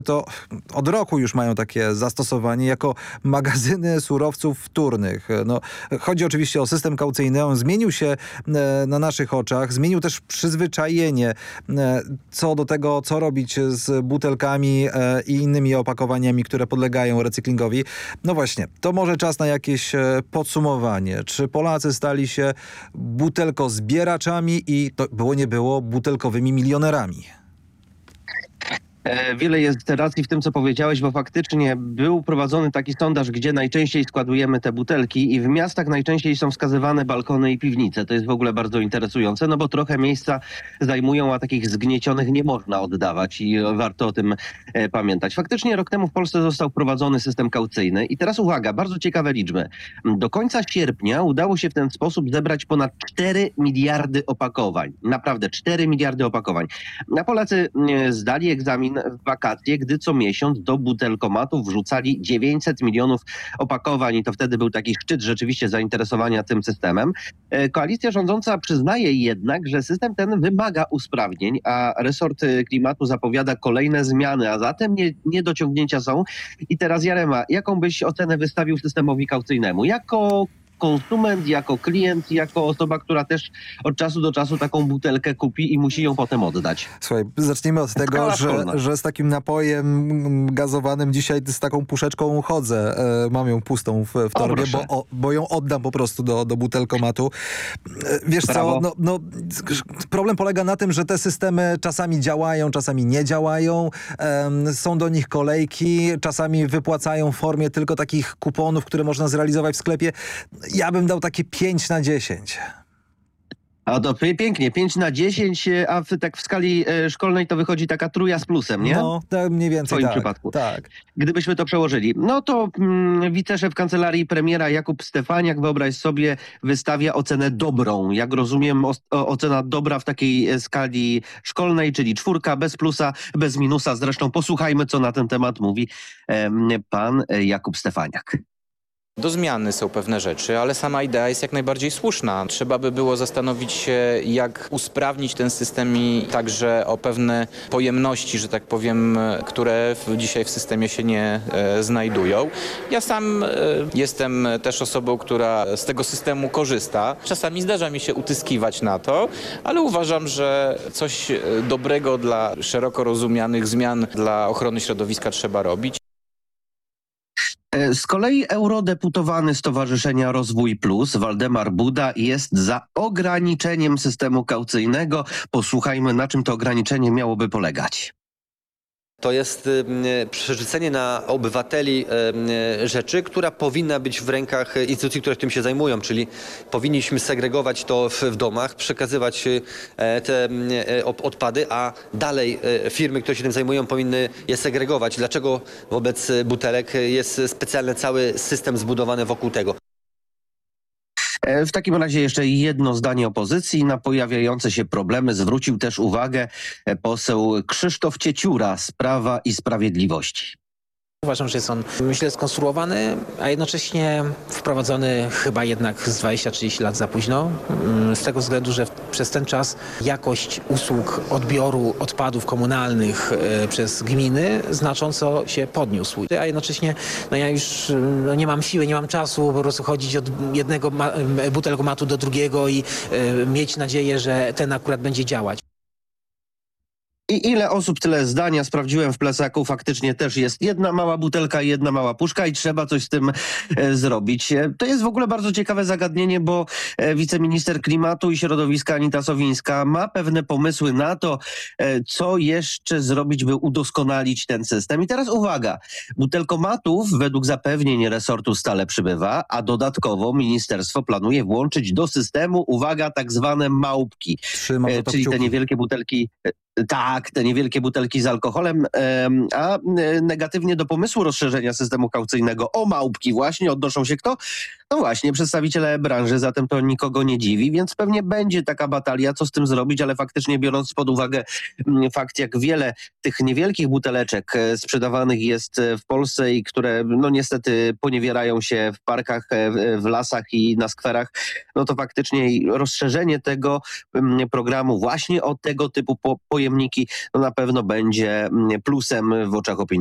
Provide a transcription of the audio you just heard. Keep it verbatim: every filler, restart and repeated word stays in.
To od roku już mają takie zastosowanie jako magazyny surowców wtórnych. No, chodzi oczywiście o system kaucyjny. On zmienił się e, na naszych oczach. Zmienił też przyzwyczajenie e, co do tego, co robić z butelkami e, i innymi opakowaniami, które podlegają recyklingowi. No właśnie, to może czas na jakieś e, podsumowanie. Czy Polacy stali się butelkozbieraczami i to było nie było butelkowymi milionerami? Wiele jest racji w tym, co powiedziałeś, bo faktycznie był prowadzony taki sondaż, gdzie najczęściej składujemy te butelki i w miastach najczęściej są wskazywane balkony i piwnice. To jest w ogóle bardzo interesujące, no bo trochę miejsca zajmują, a takich zgniecionych nie można oddawać i warto o tym e, pamiętać. Faktycznie rok temu w Polsce został wprowadzony system kaucyjny i teraz uwaga, bardzo ciekawe liczby. Do końca sierpnia udało się w ten sposób zebrać ponad cztery miliardy opakowań. Naprawdę cztery miliardy opakowań. A Polacy e, zdali egzamin w wakacje, gdy co miesiąc do butelkomatów wrzucali dziewięćset milionów opakowań i to wtedy był taki szczyt rzeczywiście zainteresowania tym systemem. Koalicja rządząca przyznaje jednak, że system ten wymaga usprawnień, a resort klimatu zapowiada kolejne zmiany, a zatem nie, niedociągnięcia są. I teraz Jarema, jaką byś ocenę wystawił systemowi kaucyjnemu? Jako konsument, jako klient, jako osoba, która też od czasu do czasu taką butelkę kupi i musi ją potem oddać. Słuchaj, zacznijmy od tego, że, że z takim napojem gazowanym dzisiaj z taką puszeczką chodzę. E, mam ją pustą w, w torbie, bo, o, bo ją oddam po prostu do, do butelkomatu. E, wiesz Brawo. co, no, no, problem polega na tym, że te systemy czasami działają, czasami nie działają. E, są do nich kolejki, czasami wypłacają w formie tylko takich kuponów, które można zrealizować w sklepie. Ja bym dał takie pięć na dziesięć. A to pięknie, pięć na dziesięć, a w, tak w skali szkolnej to wychodzi taka truja z plusem, nie? No, tak mniej więcej w twoim tak, przypadku. Tak. Gdybyśmy to przełożyli. No to mm, wiceszef kancelarii premiera Jakub Stefaniak, wyobraź sobie, wystawia ocenę dobrą. Jak rozumiem, o, o, ocena dobra w takiej skali szkolnej, czyli czwórka, bez plusa, bez minusa. Zresztą posłuchajmy, co na ten temat mówi em, pan Jakub Stefaniak. Do zmiany są pewne rzeczy, ale sama idea jest jak najbardziej słuszna. Trzeba by było zastanowić się, jak usprawnić ten system i także o pewne pojemności, że tak powiem, które w, dzisiaj w systemie się nie e, znajdują. Ja sam e, jestem też osobą, która z tego systemu korzysta. Czasami zdarza mi się utyskiwać na to, ale uważam, że coś dobrego dla szeroko rozumianych zmian dla ochrony środowiska trzeba robić. Z kolei eurodeputowany Stowarzyszenia Rozwój Plus Waldemar Buda jest za ograniczeniem systemu kaucyjnego. Posłuchajmy, na czym to ograniczenie miałoby polegać. To jest przerzucenie na obywateli rzeczy, która powinna być w rękach instytucji, które tym się zajmują, czyli powinniśmy segregować to w, w domach, przekazywać te odpady, a dalej firmy, które się tym zajmują, powinny je segregować. Dlaczego wobec butelek jest specjalny cały system zbudowany wokół tego? W takim razie jeszcze jedno zdanie opozycji. Na pojawiające się problemy zwrócił też uwagę poseł Krzysztof Cieciura z Prawa i Sprawiedliwości. Uważam, że jest on, myślę, skonstruowany, a jednocześnie wprowadzony chyba jednak z dwadzieścia trzydzieści lat za późno. Z tego względu, że przez ten czas jakość usług odbioru odpadów komunalnych przez gminy znacząco się podniósł. A jednocześnie no ja już no nie mam siły, nie mam czasu po prostu chodzić od jednego butelkomatu do drugiego i mieć nadzieję, że ten akurat będzie działać. I ile osób, tyle zdania. Sprawdziłem w plecaku, faktycznie też jest jedna mała butelka i jedna mała puszka i trzeba coś z tym e, zrobić. E, to jest w ogóle bardzo ciekawe zagadnienie, bo e, wiceminister klimatu i środowiska Anita Sowińska ma pewne pomysły na to, e, co jeszcze zrobić, by udoskonalić ten system. I teraz uwaga, butelkomatów według zapewnień resortu stale przybywa, a dodatkowo ministerstwo planuje włączyć do systemu, uwaga, tak zwane małpki, e, czyli te niewielkie butelki... E, Tak, te niewielkie butelki z alkoholem, a negatywnie do pomysłu rozszerzenia systemu kaucyjnego o małpki właśnie odnoszą się kto? No właśnie, przedstawiciele branży, zatem to nikogo nie dziwi, więc pewnie będzie taka batalia, co z tym zrobić, ale faktycznie biorąc pod uwagę mm, fakt, jak wiele tych niewielkich buteleczek e, sprzedawanych jest e, w Polsce i które no niestety poniewierają się w parkach, e, w, w lasach i na skwerach, no to faktycznie rozszerzenie tego mm, programu właśnie o tego typu po, pojemniki no na pewno będzie mm, plusem w oczach opinii.